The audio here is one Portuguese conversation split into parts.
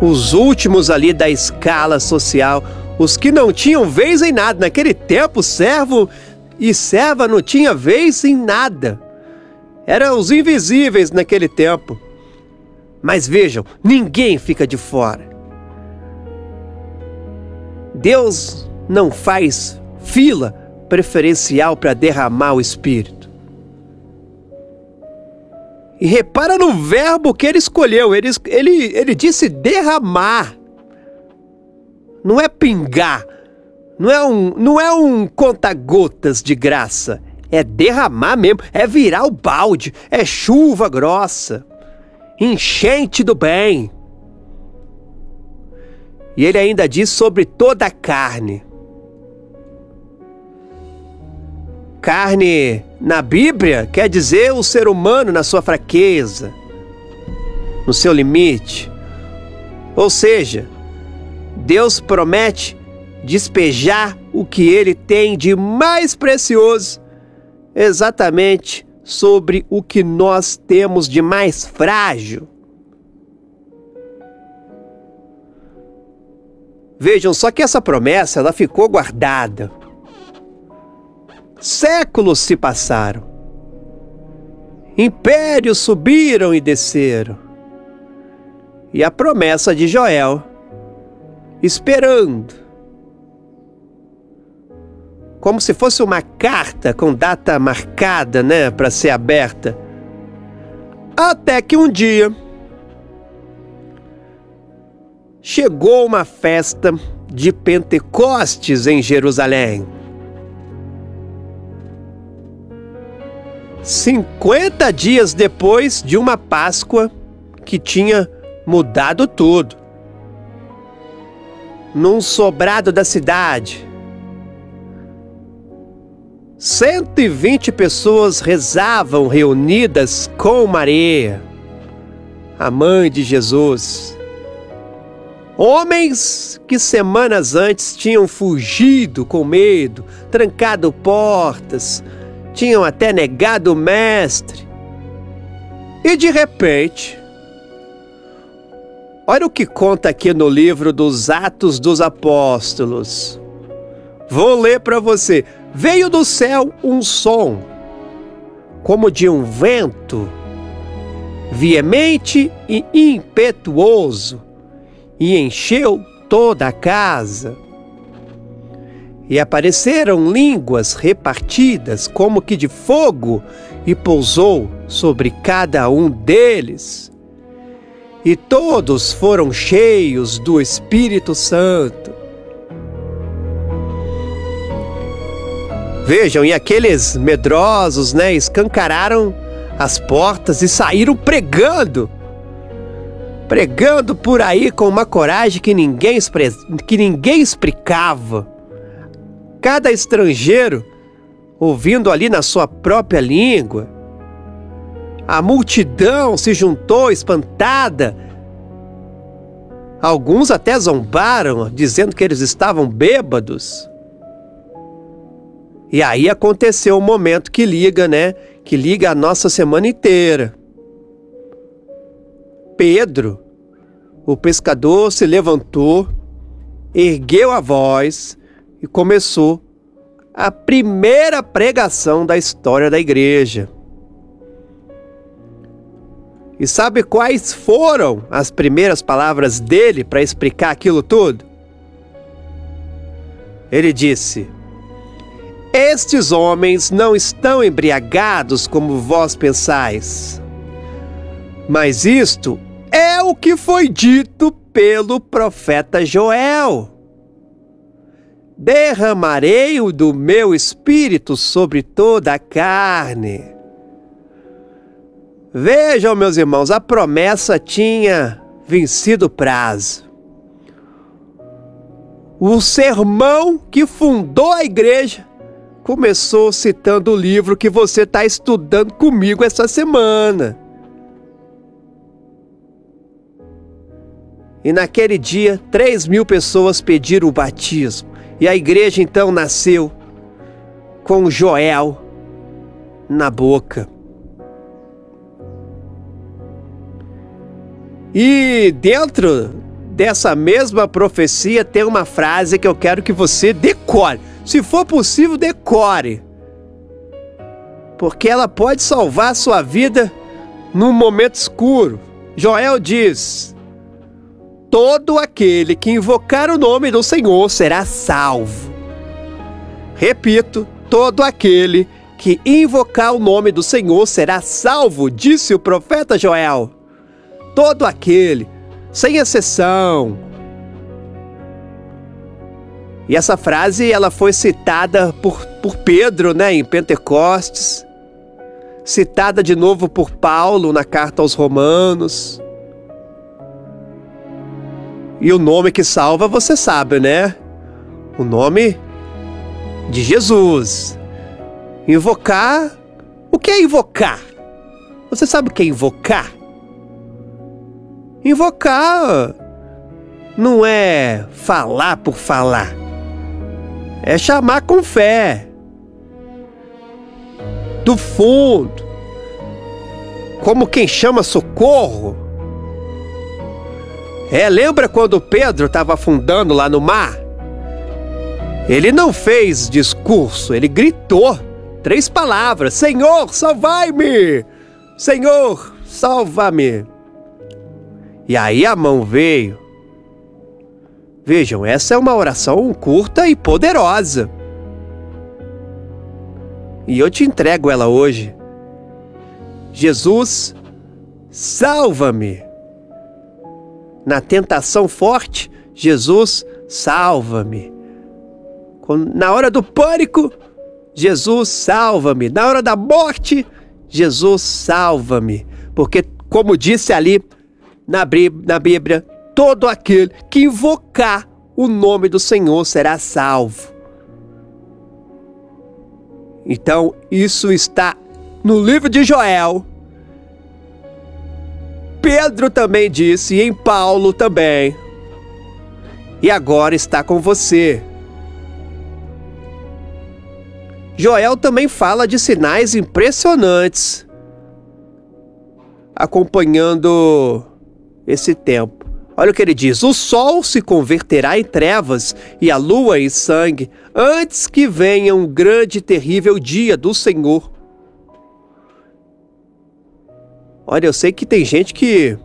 os últimos ali da escala social, os que não tinham vez em nada. Naquele tempo, servo e serva não tinha vez em nada. Eram os invisíveis naquele tempo. Mas vejam, ninguém fica de fora. Deus não faz fila preferencial para derramar o Espírito. E repara no verbo que ele escolheu. Ele disse derramar. Não é pingar. Não é um conta-gotas de graça. É derramar mesmo. É virar o balde. É chuva grossa. Enchente do bem. E ele ainda diz sobre toda a carne. Carne na Bíblia quer dizer o ser humano na sua fraqueza, no seu limite. Ou seja, Deus promete despejar o que ele tem de mais precioso exatamente sobre o que nós temos de mais frágil. Vejam, só que essa promessa ela ficou guardada. Séculos se passaram. Impérios subiram e desceram. E a promessa de Joel, esperando, como se fosse uma carta com data marcada, né, para ser aberta. Até que um dia chegou uma festa de Pentecostes em Jerusalém. 50 dias depois de uma Páscoa que tinha mudado tudo. Num sobrado da cidade, 120 pessoas rezavam reunidas com Maria, a mãe de Jesus. Homens que semanas antes tinham fugido com medo, trancado portas, tinham até negado o mestre. E de repente, olha o que conta aqui no livro dos Atos dos Apóstolos. Vou ler para você. Veio do céu um som, como de um vento, veemente e impetuoso, e encheu toda a casa. E apareceram línguas repartidas como que de fogo, e pousou sobre cada um deles. E todos foram cheios do Espírito Santo. Vejam, e aqueles medrosos, né, escancararam as portas e saíram pregando por aí com uma coragem que ninguém explicava. Cada estrangeiro ouvindo ali na sua própria língua. A multidão se juntou espantada. Alguns até zombaram, dizendo que eles estavam bêbados. E aí aconteceu um momento que liga, né? Que liga a nossa semana inteira. Pedro, o pescador, se levantou, ergueu a voz e começou a primeira pregação da história da igreja. E sabe quais foram as primeiras palavras dele para explicar aquilo tudo? Ele disse: estes homens não estão embriagados como vós pensais, mas isto é o que foi dito pelo profeta Joel. Derramarei o do meu espírito sobre toda a carne. Vejam, meus irmãos, a promessa tinha vencido o prazo. O sermão que fundou a igreja começou citando o livro que você está estudando comigo essa semana. E naquele dia, 3.000 pessoas pediram o batismo. E a igreja então nasceu com Joel na boca. E dentro dessa mesma profecia tem uma frase que eu quero que você decore. Se for possível, decore. Porque ela pode salvar a sua vida num momento escuro. Joel diz: todo aquele que invocar o nome do Senhor será salvo. Repito, todo aquele que invocar o nome do Senhor será salvo, disse o profeta Joel. Todo aquele, sem exceção. E essa frase ela foi citada por Pedro, né, em Pentecostes, citada de novo por Paulo na carta aos Romanos. E o nome que salva, você sabe, né? O nome de Jesus. Invocar. O que é invocar? Você sabe o que é invocar? Invocar não é falar por falar. É chamar com fé. Do fundo. Como quem chama socorro. Lembra quando Pedro estava afundando lá no mar? Ele não fez discurso, ele gritou 3 palavras: Senhor, salvai-me! Senhor, salva-me! E aí a mão veio. Vejam, essa é uma oração curta e poderosa. E eu te entrego ela hoje. Jesus, salva-me! Na tentação forte, Jesus, salva-me! Na hora do pânico, Jesus, salva-me! Na hora da morte, Jesus, salva-me! Porque, como disse ali na Bíblia, todo aquele que invocar o nome do Senhor será salvo. Então, isso está no livro de Joel. Pedro também disse, e em Paulo também. E agora está com você. Joel também fala de sinais impressionantes acompanhando esse tempo. Olha o que ele diz: o sol se converterá em trevas e a lua em sangue, antes que venha um grande e terrível dia do Senhor. Olha, eu sei que tem gente que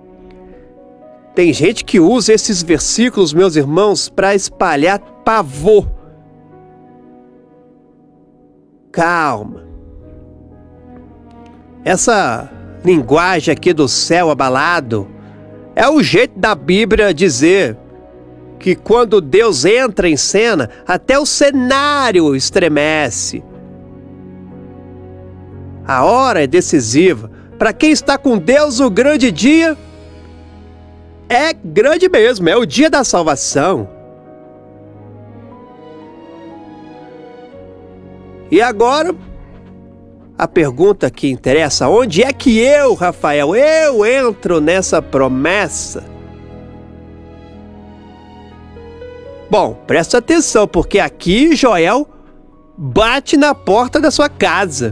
usa esses versículos, meus irmãos, para espalhar pavor. Calma. Essa linguagem aqui do céu abalado é o jeito da Bíblia dizer que quando Deus entra em cena, até o cenário estremece. A hora é decisiva. Para quem está com Deus, o grande dia é grande mesmo, é o dia da salvação. E agora, a pergunta que interessa: onde é que eu, Rafael, entro nessa promessa? Bom, presta atenção, porque aqui Joel bate na porta da sua casa.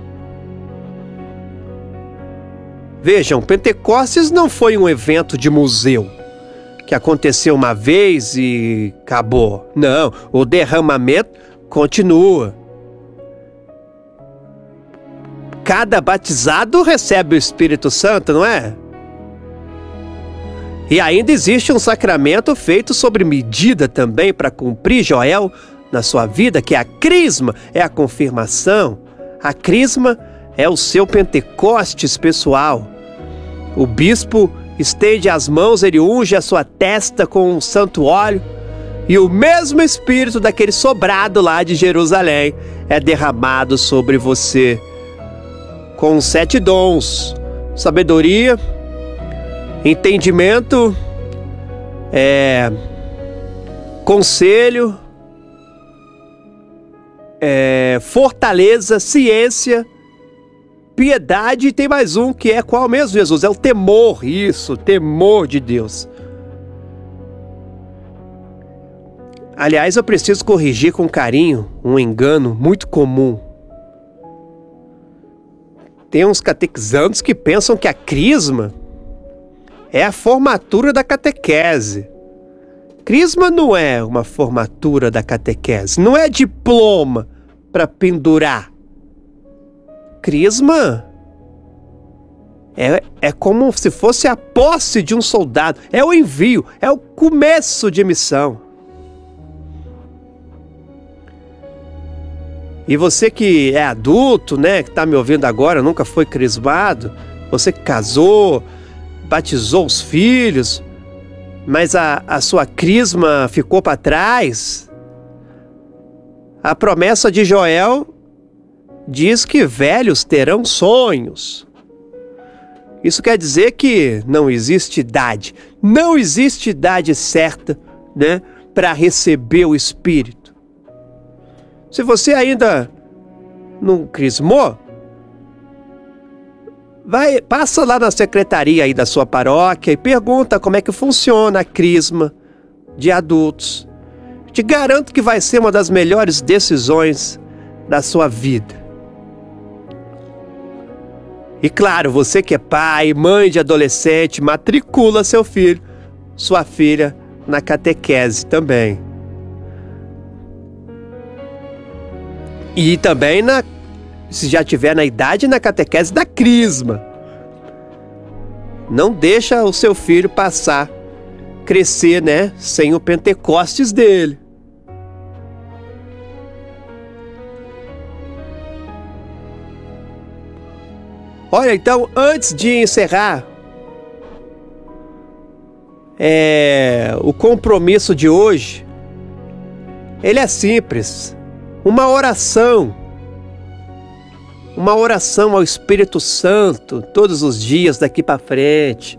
Vejam, Pentecostes não foi um evento de museu, que aconteceu uma vez e acabou. Não, o derramamento continua. Cada batizado recebe o Espírito Santo, não é? E ainda existe um sacramento feito sobre medida também para cumprir, Joel, na sua vida, que é a crisma, é a confirmação. A crisma é o seu Pentecostes pessoal. O bispo estende as mãos, ele unge a sua testa com um santo óleo, e o mesmo Espírito daquele sobrado lá de Jerusalém é derramado sobre você, com 7 dons: sabedoria, entendimento, conselho, fortaleza, ciência, piedade, e tem mais um que é qual mesmo, Jesus? É o temor, isso, temor de Deus. Aliás, eu preciso corrigir com carinho um engano muito comum. Tem uns catequizandos que pensam que a crisma É a formatura da catequese. Crisma não é uma formatura da catequese. Não é diploma para pendurar. Crisma é como se fosse a posse de um soldado. É o envio, é o começo de missão. E você que é adulto, né, que está me ouvindo agora, nunca foi crismado, você que casou, batizou os filhos, mas a sua crisma ficou para trás, a promessa de Joel diz que velhos terão sonhos. Isso quer dizer que não existe idade. Não existe idade certa, né, para receber o Espírito. Se você ainda não crismou, passa lá na secretaria aí da sua paróquia e pergunta como é que funciona a crisma de adultos. Te garanto que vai ser uma das melhores decisões da sua vida. E claro, você que é pai, mãe de adolescente, matricula seu filho, sua filha na catequese também. E também, se já tiver na idade, na catequese da crisma. Não deixa o seu filho crescer, né, sem o Pentecostes dele. Olha, então, antes de encerrar, o compromisso de hoje, ele é simples. Uma oração ao Espírito Santo, todos os dias daqui para frente.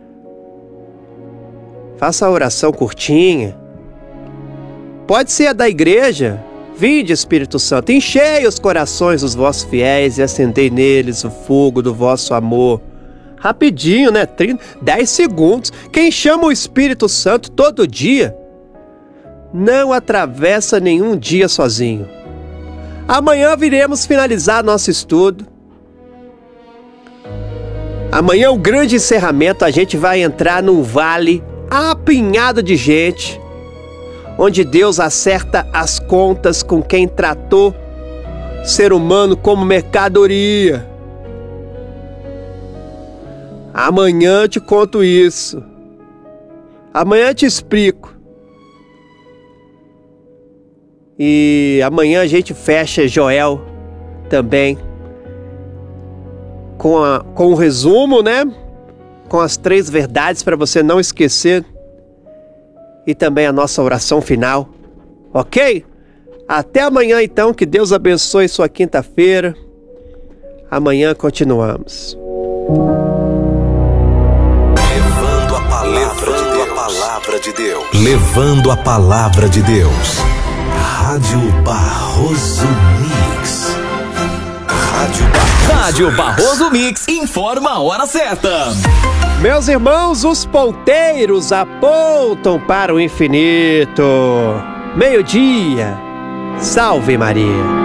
Faça a oração curtinha. Pode ser a da igreja. Vinde, Espírito Santo, enchei os corações dos vossos fiéis e acendei neles o fogo do vosso amor. Rapidinho, né? 10 segundos. Quem chama o Espírito Santo todo dia não atravessa nenhum dia sozinho. Amanhã viremos finalizar nosso estudo. Amanhã, o grande encerramento, a gente vai entrar num vale apinhado de gente, onde Deus acerta as contas com quem tratou ser humano como mercadoria. Amanhã eu te conto isso. Amanhã eu te explico. E amanhã a gente fecha Joel também com o resumo, né? Com as 3 verdades para você não esquecer. E também a nossa oração final, ok? Até amanhã então, que Deus abençoe sua quinta-feira. Amanhã continuamos. Levando a palavra de Deus. Levando a palavra de Deus. Rádio Barroso Mix. Rádio Barroso Mix informa a hora certa. Meus irmãos, os ponteiros apontam para o infinito. Meio-dia. Salve Maria.